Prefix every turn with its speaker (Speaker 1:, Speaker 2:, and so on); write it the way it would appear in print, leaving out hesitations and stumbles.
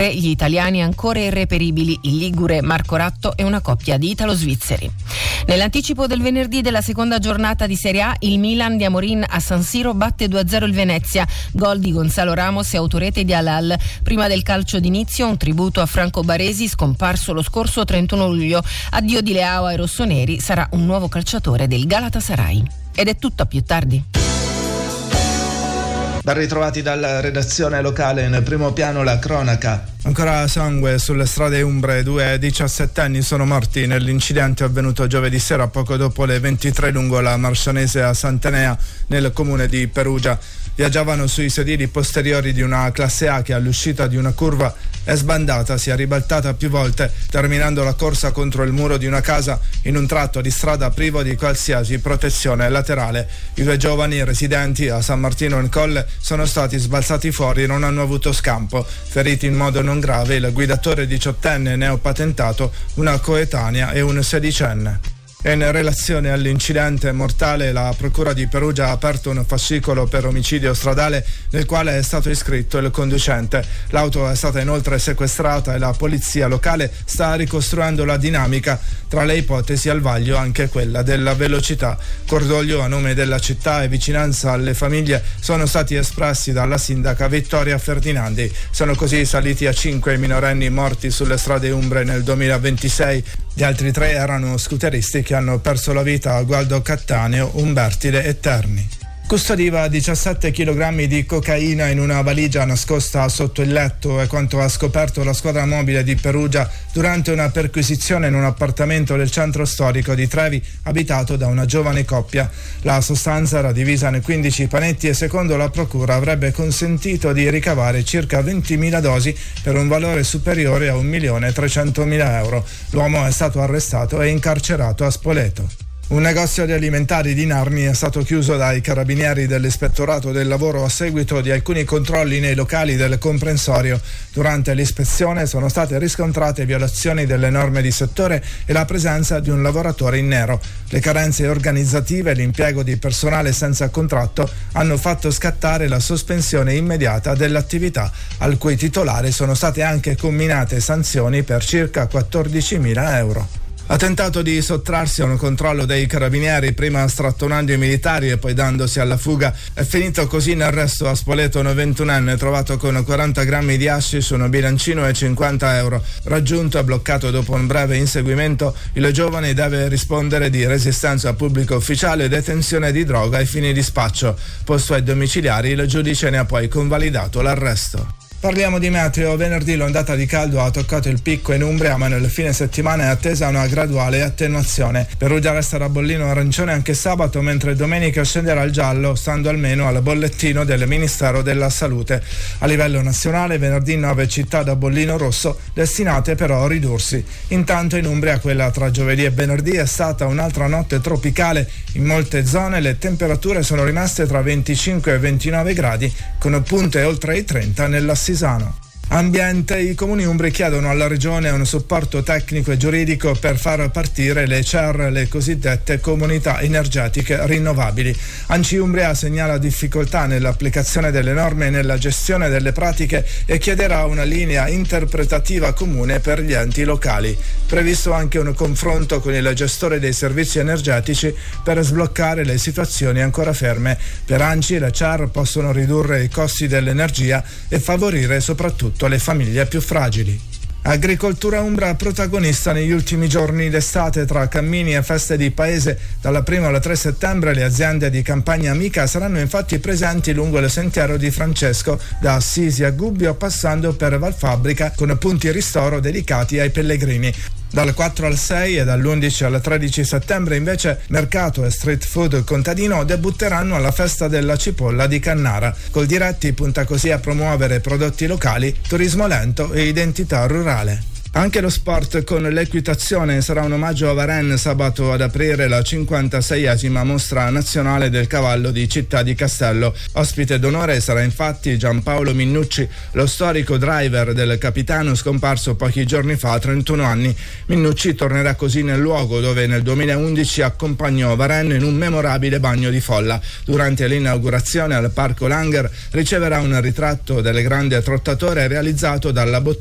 Speaker 1: 3 gli italiani ancora irreperibili, il ligure Marco Ratto e una coppia di italo-svizzeri. Nell'anticipo del venerdì della seconda giornata di Serie A, il Milan di Amorin a San Siro batte 2-0 il Venezia, gol di Gonzalo Ramos e autorete di Halal. Prima del calcio d'inizio un tributo a Franco Baresi, scomparso lo scorso 31 luglio. Addio di Leao ai rossoneri, sarà un nuovo calciatore del Galatasaray. Ed è tutto, a più tardi.
Speaker 2: Ben ritrovati dalla redazione locale. Nel primo piano la cronaca. Ancora sangue sulle strade umbre, 2 diciassettenni sono morti nell'incidente avvenuto giovedì sera poco dopo le 23 lungo la Marcianese a Sant'Enea nel comune di Perugia. Viaggiavano sui sedili posteriori di una classe A che all'uscita di una curva è sbandata, si è ribaltata più volte, terminando la corsa contro il muro di una casa in un tratto di strada privo di qualsiasi protezione laterale. I 2 giovani residenti a San Martino in Colle sono stati sbalzati fuori e non hanno avuto scampo. Feriti in modo non grave il guidatore 18enne neopatentato, una coetanea e un 16enne. In relazione all'incidente mortale, la Procura di Perugia ha aperto un fascicolo per omicidio stradale nel quale è stato iscritto il conducente. L'auto è stata inoltre sequestrata e la polizia locale sta ricostruendo la dinamica. Tra le ipotesi al vaglio anche quella della velocità. Cordoglio a nome della città e vicinanza alle famiglie sono stati espressi dalla sindaca Vittoria Ferdinandi. Sono così saliti a 5 i minorenni morti sulle strade umbre nel 2026. Gli altri 3 erano scooteristi che hanno perso la vita a Gualdo Cattaneo, Umbertide e Terni. Custodiva 17 kg di cocaina in una valigia nascosta sotto il letto, è quanto ha scoperto la squadra mobile di Perugia durante una perquisizione in un appartamento del centro storico di Trevi abitato da una giovane coppia. La sostanza era divisa in 15 panetti e secondo la procura avrebbe consentito di ricavare circa 20.000 dosi per un valore superiore a 1.300.000 euro. L'uomo è stato arrestato e incarcerato a Spoleto. Un negozio di alimentari di Narni è stato chiuso dai carabinieri dell'Ispettorato del Lavoro a seguito di alcuni controlli nei locali del comprensorio. Durante l'ispezione sono state riscontrate violazioni delle norme di settore e la presenza di un lavoratore in nero. Le carenze organizzative e l'impiego di personale senza contratto hanno fatto scattare la sospensione immediata dell'attività, al cui titolare sono state anche comminate sanzioni per circa 14.000 euro. Ha tentato di sottrarsi a un controllo dei carabinieri, prima strattonando i militari e poi dandosi alla fuga. È finito così in arresto a Spoleto un 21enne trovato con 40 grammi di hashish, un bilancino e 50 euro. Raggiunto e bloccato dopo un breve inseguimento, il giovane deve rispondere di resistenza a pubblico ufficiale e detenzione di droga ai fini di spaccio. Posto ai domiciliari, il giudice ne ha poi convalidato l'arresto. Parliamo di meteo. Venerdì l'ondata di caldo ha toccato il picco in Umbria, ma nel fine settimana è attesa una graduale attenuazione. Perugia resterà bollino arancione anche sabato, mentre domenica scenderà il giallo, stando almeno al bollettino del Ministero della Salute. A livello nazionale, venerdì 9 città da bollino rosso, destinate però a ridursi. Intanto in Umbria, quella tra giovedì e venerdì, è stata un'altra notte tropicale. In molte zone le temperature sono rimaste tra 25 e 29 gradi, con punte oltre i 30 nella Sisano. Ambiente. I comuni umbri chiedono alla regione un supporto tecnico e giuridico per far partire le CER, le cosiddette comunità energetiche rinnovabili. ANCI Umbria segnala difficoltà nell'applicazione delle norme e nella gestione delle pratiche e chiederà una linea interpretativa comune per gli enti locali. Previsto anche un confronto con il gestore dei servizi energetici per sbloccare le situazioni ancora ferme. Per ANCI le CER possono ridurre i costi dell'energia e favorire soprattutto le famiglie più fragili. Agricoltura umbra protagonista negli ultimi giorni d'estate. Tra cammini e feste di paese dalla 1 alla 3 settembre le aziende di Campagna Amica saranno infatti presenti lungo il sentiero di Francesco da Assisi a Gubbio passando per Valfabbrica, con punti ristoro dedicati ai pellegrini. Dal 4 al 6 e dall'11 al 13 settembre invece mercato e street food contadino debutteranno alla festa della cipolla di Cannara. Coldiretti punta così a promuovere prodotti locali, turismo lento e identità rurale. Anche lo sport con l'equitazione. Sarà un omaggio a Varennes sabato ad aprire la 56esima mostra nazionale del cavallo di Città di Castello. Ospite d'onore sarà infatti Giampaolo Minnucci, lo storico driver del Capitano scomparso pochi giorni fa a 31 anni. Minnucci tornerà così nel luogo dove nel 2011 accompagnò Varennes in un memorabile bagno di folla. Durante l'inaugurazione al Parco Langer riceverà un ritratto del grande trottatore realizzato dalla